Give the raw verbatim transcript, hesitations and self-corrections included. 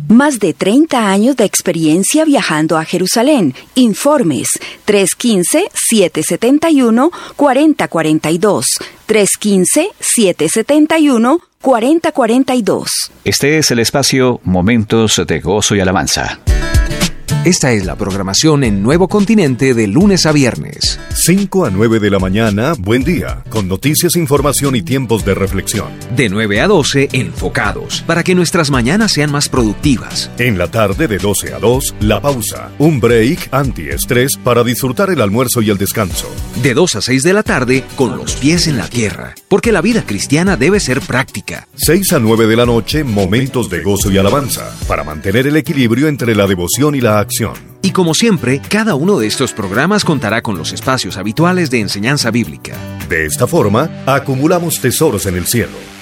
Más de treinta años de experiencia viajando a Jerusalén. Informes tres uno cinco, siete siete uno, cuatro cero cuatro dos. tres uno cinco, siete siete uno, cuatro cero cuatro dos. Este es el espacio Momentos de Gozo y Alabanza. Esta es la programación en Nuevo Continente de lunes a viernes. cinco a nueve de la mañana, Buen Día, con noticias, información y tiempos de reflexión. De nueve a doce, Enfocados, para que nuestras mañanas sean más productivas. En la tarde de doce a dos, La Pausa, un break antiestrés para disfrutar el almuerzo y el descanso. De dos a seis de la tarde, Con los pies en la tierra, porque la vida cristiana debe ser práctica. seis a nueve de la noche, Momentos de Gozo y Alabanza, para mantener el equilibrio entre la devoción y la acción. Y como siempre, cada uno de estos programas contará con los espacios habituales de enseñanza bíblica. De esta forma, acumulamos tesoros en el cielo.